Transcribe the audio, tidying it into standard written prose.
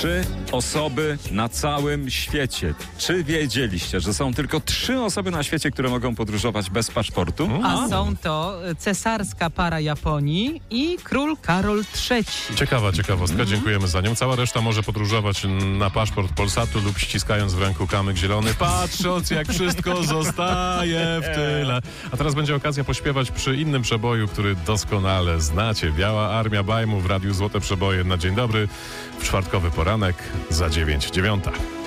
3 osoby na całym świecie. Czy wiedzieliście, że są tylko 3 osoby na świecie, które mogą podróżować bez paszportu? A są to cesarska para Japonii i król Karol III. Ciekawa ciekawostka, dziękujemy za nią. Cała reszta może podróżować na paszport Polsatu lub ściskając w ręku kamyk zielony, patrząc jak wszystko zostaje w tyle. A teraz będzie okazja pośpiewać przy innym przeboju, który doskonale znacie. Biała Armia Bajmu w Radiu Złote Przeboje na dzień dobry. W czwartkowy poranek za 9:09.